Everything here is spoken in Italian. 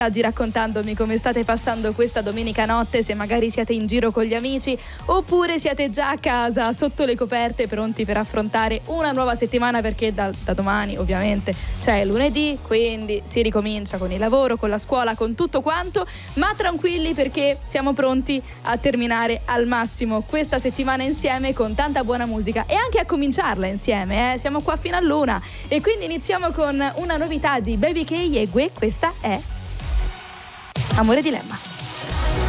raccontandomi come state passando questa domenica notte, se magari siete in giro con gli amici oppure siete già a casa sotto le coperte pronti per affrontare una nuova settimana, perché da domani ovviamente c'è lunedì, quindi si ricomincia con il lavoro, con la scuola, con tutto quanto, ma tranquilli perché siamo pronti a terminare al massimo questa settimana insieme con tanta buona musica e anche a cominciarla insieme, siamo qua fino all'una e quindi iniziamo con una novità di Baby K e Gue, questa è Amore Dilemma.